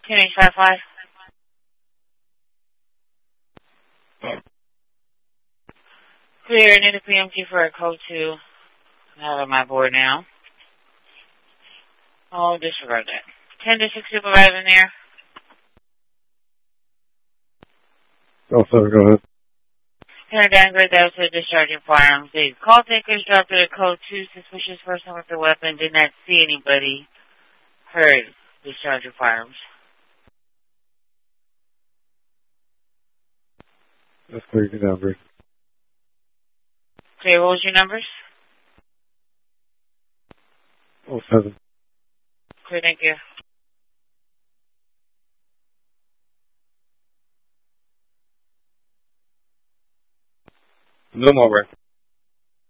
10-855. Clear, need a PMT for a code 2. I have it on my board now. Oh, disregard that. 10-6 supervisor in there. Oh, sorry, go ahead. Turn downgrade that to discharging firearms. The call takers dropped at a code 2. Suspicious person with a weapon. Did not see anybody. Heard discharging firearms. That's clear, you can downgrade. Okay, what was your numbers? 07. Okay, thank you. No more, right?